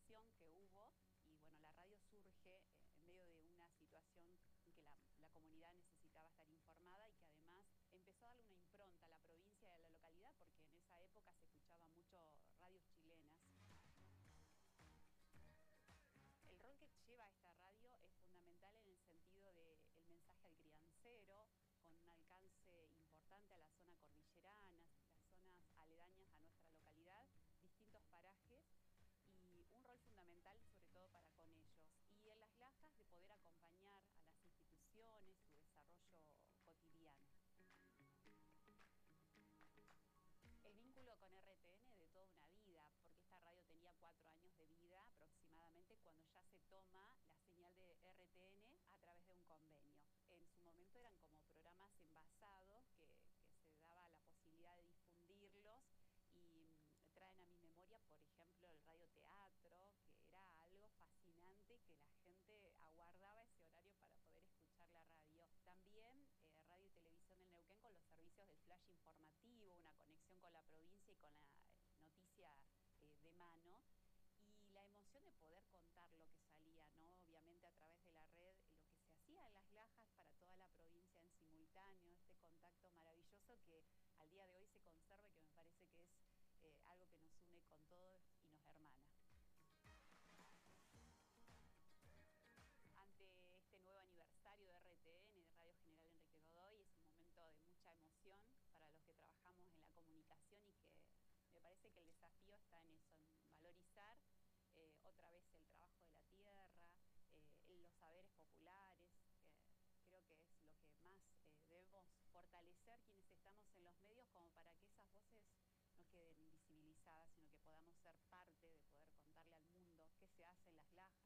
movilización que hubo y bueno, la radio surge en medio de una situación en que la comunidad necesitaba estar informada y que además empezó a darle una impronta a la provincia y a la localidad porque en esa época se escuchaban mucho radios chilenas. El rol que lleva esta radio es fundamental en el sentido del mensaje al criancero, con un alcance importante a la zona cordillerana, las zonas aledañas a nuestra localidad, distintos parajes y un rol fundamental sobre todo para con ellos. Y en Las Lajas de poder acompañar a las instituciones, su desarrollo cotidiano. El vínculo con RTN de toda una vida, porque esta radio tenía 4 años de vida aproximadamente cuando ya se toma la señal de RTN a través de un convenio. En su momento eran como programas envasados que se daba la posibilidad de difundirlos y traen a mi memoria, por ejemplo, el radioteatro, que era algo fascinante, que la gente aguardaba ese horario para poder escuchar la radio. También Radio y Televisión del Neuquén con los servicios del flash informativo, una conexión con la provincia y con la noticia de mano. Y la emoción de poder contar lo que salía, ¿no? Obviamente a través de la red, lo que se hacía en Las Lajas para toda la provincia en simultáneo, este contacto maravilloso que al día de hoy se conserva y que me parece que es algo que nos une con todos y nos hermana. Ante este nuevo aniversario de RTN, de Radio General Enrique Godoy, es un momento de mucha emoción para los que trabajamos en la comunicación y que me parece que el desafío está en eso, en valorizar otra vez el trabajo de la tierra, los saberes populares, que creo que es lo que más debemos fortalecer quienes estamos en los medios como para que esas voces no queden invisibilizadas, sino que podamos ser parte de poder contarle al mundo qué se hace en Las Lajas,